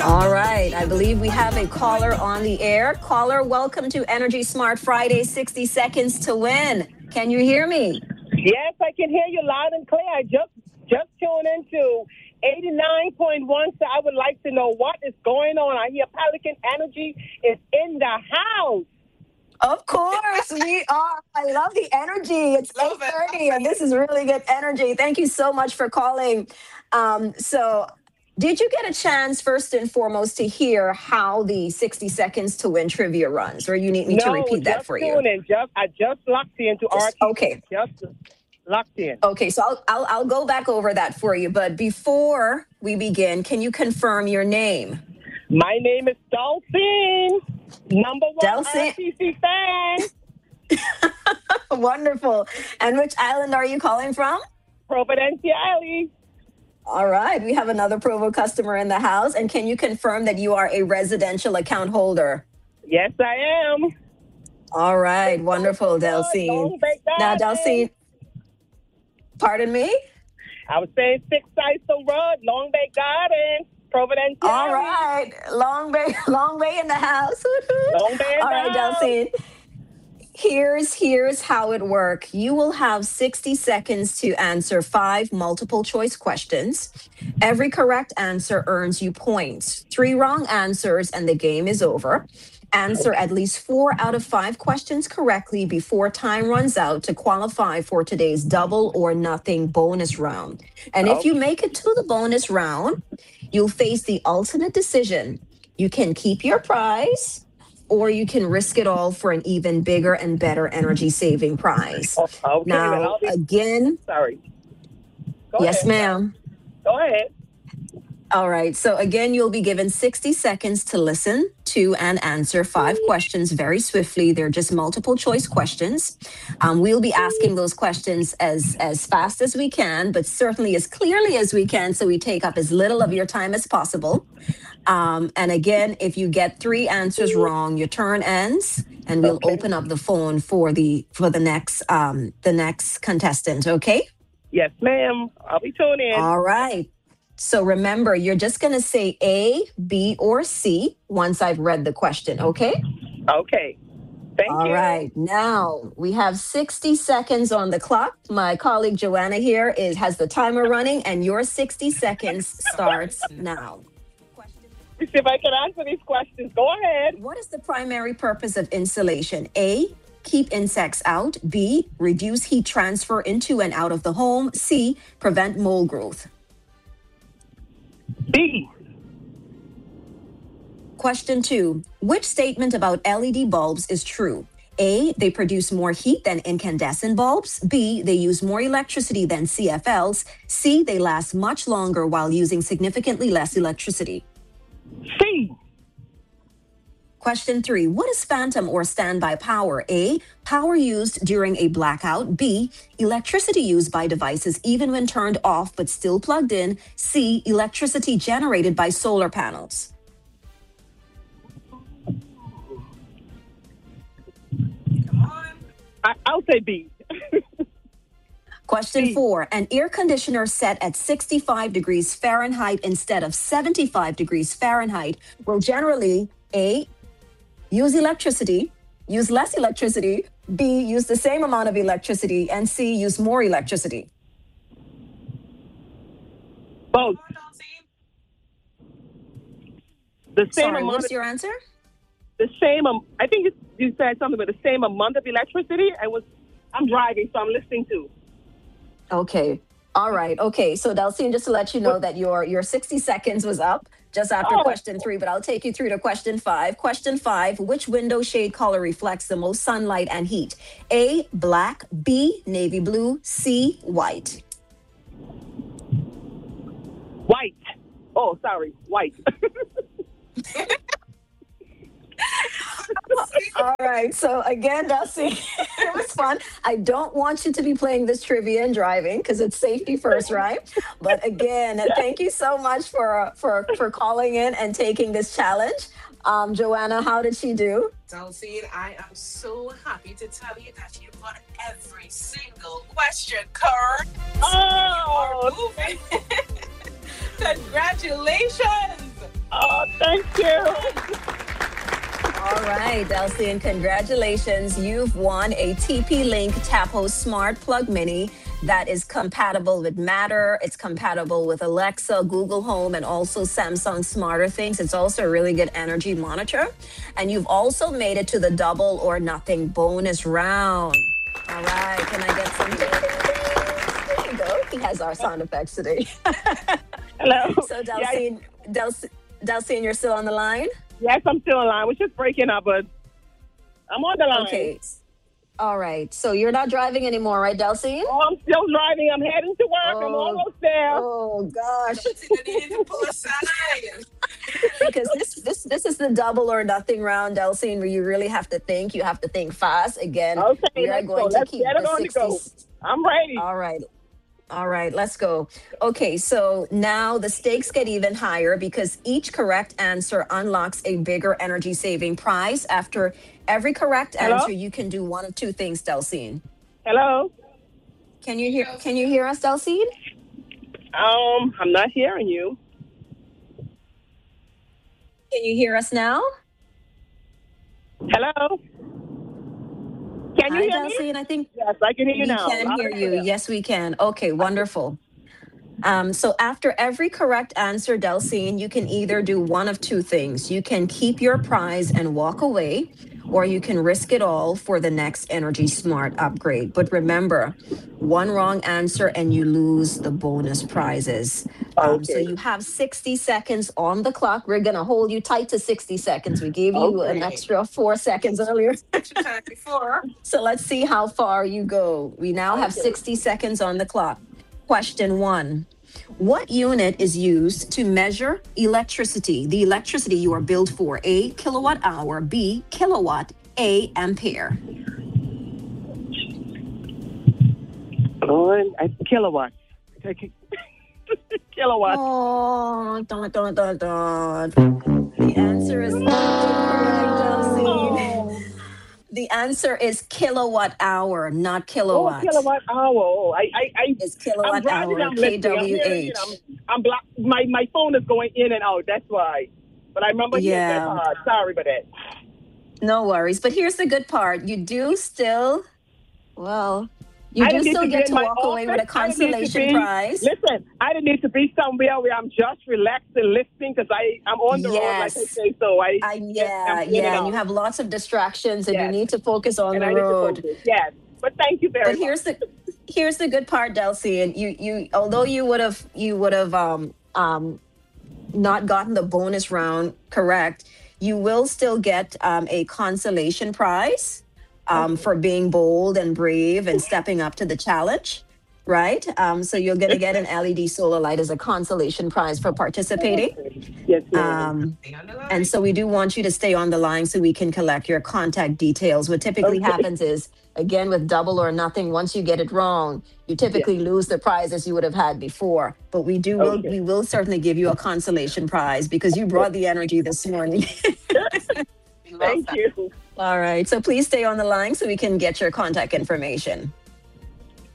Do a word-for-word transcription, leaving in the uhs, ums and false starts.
All right. I believe we have a caller on the air. Caller, welcome to Energy Smart Friday, sixty seconds to win. Can you hear me? Yes, I can hear you loud and clear. I just just tuned into eighty-nine point one, so I would like to know what is going on. I hear Pelican Energy is in the house. Of course, we are. I love the energy. It's eight thirty, and this is really good energy. Thank you so much for calling. Um, so, did you get a chance, first and foremost, to hear how the sixty seconds to win trivia runs, or you need me no, to repeat that just for you? tuning. Just I just locked into Just- R T. okay. Just locked in. Okay, so I'll, I'll I'll go back over that for you. But before we begin, can you confirm your name? My name is Dolphin, number one Delcin- R T C fan. Wonderful. And which island are you calling from? Providenciale. All right, we have another Provo customer in the house. And can you confirm that you are a residential account holder? Yes, I am. All right, wonderful, Delcine. Long Bay Now, Garden. Delcine, pardon me? I was saying Six Iso Road, Long Bay Garden, Providenciale. All right, Long Bay, Long Bay in the house. Long Bay in All the right, house. Delcine. Here's here's how it works. You will have sixty seconds to answer five multiple choice questions. Every correct answer earns you points. Three wrong answers and the game is over. Answer at least four out of five questions correctly before time runs out to qualify for today's double or nothing bonus round. And if you make it to the bonus round, you'll face the ultimate decision. You can keep your prize, or you can risk it all for an even bigger and better energy saving prize. Oh, okay, then Now, I'll be- again, Sorry. Go yes, ahead. ma'am. Go ahead. All right. So again, you'll be given sixty seconds to listen to and answer five questions very swiftly. They're just multiple choice questions. Um, we'll be asking those questions as, as fast as we can, but certainly as clearly as we can, so we take up as little of your time as possible. Um, and again, if you get three answers wrong, your turn ends, and we'll Okay. open up the phone for the for the next um, the next contestant. Okay. Yes, ma'am. I'll be tuning in. All right. So remember, you're just going to say A, B, or C once I've read the question. Okay. Okay. Thank All you. right. Now we have sixty seconds on the clock. My colleague Joanna here is has the timer running, and your sixty seconds starts now. Let's see if I can answer these questions. Go ahead. What is the primary purpose of insulation? A, keep insects out. B, reduce heat transfer into and out of the home. C, prevent mold growth. B. Question two, which statement about L E D bulbs is true? A, they produce more heat than incandescent bulbs. B, they use more electricity than C F Ls. C, they last much longer while using significantly less electricity. C. Question three, what is phantom or standby power? A, power used during a blackout. B, electricity used by devices even when turned off but still plugged in. C, electricity generated by solar panels. I, I'll say B. Question B. four, an air conditioner set at sixty-five degrees Fahrenheit instead of seventy-five degrees Fahrenheit will generally A, use electricity, use less electricity, B, use the same amount of electricity, and C, use more electricity. Both. The same Sorry, amount. what's Of, your answer? the same. Um, I think it's, you said something about the same amount of electricity. I was. I'm driving, so I'm listening to. Okay. All right. Okay. So Delcine, just to let you know that your your sixty seconds was up just after Oh. question three, but I'll take you through to question five. Question five, which window shade color reflects the most sunlight and heat? A, black, B, navy blue, C, white. White. Oh, sorry, white. All right. So again, Delcine, it was fun. I don't want you to be playing this trivia and driving because it's safety first, right? But again, thank you so much for for for calling in and taking this challenge. Um, Joanna, how did she do? Delcine, I am so happy to tell you that you got every single question correct. Oh, You are moving. Congratulations. Oh, thank you. All right, Delphine, congratulations. You've won a T P Link Tapo Smart Plug Mini that is compatible with Matter. It's compatible with Alexa, Google Home, and also Samsung Smarter Things. It's also a really good energy monitor. And you've also made it to the double or nothing bonus round. All right, can I get some ding, ding, ding? There you go. He has our sound effects today. Hello. So, Yeah, Delphine, Delphine, Delphine, you're still on the line? yes, I'm still online. We're just breaking up, but I'm on the line. Okay. All right. So you're not driving anymore, right, Delphine? Oh, I'm still driving. I'm heading to work. I'm Oh. almost there. Oh gosh. You need to pull aside. Because this this this is the double or nothing round, Delphine, where you really have to think. You have to think fast. Again, Okay, we are let's going go. to Let's keep get it the on the sixty. go. I'm ready. All right. All right, let's go. Okay, so now the stakes get even higher because each correct answer unlocks a bigger energy saving prize. After every correct Hello? answer, you can do one of two things, Delphine. Hello? Can you hear can you hear us, Delphine? Um, I'm not hearing you. Can you hear us now? Hello? Can you Hi, hear me? Delphine. I think Yes, I can hear you we now. can Loud hear and you. clear. Yes, we can. Okay, wonderful. Um, so after every correct answer, Delphine, you can either do one of two things. You can keep your prize and walk away, or you can risk it all for the next Energy Smart upgrade. But remember, one wrong answer and you lose the bonus prizes. Um, so Okay. you have sixty seconds on the clock. We're going to hold you tight to sixty seconds. We gave you an Okay. extra four seconds earlier. Two times before. So let's see how far you go. We now have Okay. sixty seconds on the clock. Question one. What unit is used to measure electricity? The electricity you are billed for. A, kilowatt hour. B, kilowatt. A, ampere. Oh, I, kilowatt. Take it. Kilowatt. Oh, dun, dun, dun, dun. The answer is incorrect, Delphine. Oh, The answer is kilowatt hour, not oh, kilowatt. kilowatt hour. Oh, I, I, I, It's I'm kilowatt driving. hour, I'm listening. I'm hearing K W H. it. I'm, I'm block. My, my phone is going in and out. That's why. But I remember hearing that Yeah. part. Sorry about that. No worries. But here's the good part. You do still, well, you I do didn't need still to be get in to my walk away with a office. I didn't need to consolation be- prize. Listen, I didn't need to be somewhere where I'm just relaxing, listening, because I I'm on the road, like I Yes. say. So I, I, yeah, I'm in and yeah. And you out. have lots of distractions and you Yes. need to focus on and the I need to road. focus. Yes, but thank you very But much. here's the here's the good part, Delcy. You you although you would have you would have um um not gotten the bonus round correct, you will still get um, a consolation prize um, for being bold and brave and stepping up to the challenge, right? Um, so you're going to get an L E D solar light as a consolation prize for participating. Yes, ma'am. Um, Stay on the line. and so we do want you to stay on the line so we can collect your contact details. What typically Okay. happens is, again, with double or nothing, once you get it wrong, you typically lose the prizes you would have had before. But we do will Okay. we will certainly give you a consolation prize because you brought the energy this morning. We love Thank that. you. All right. So please stay on the line so we can get your contact information.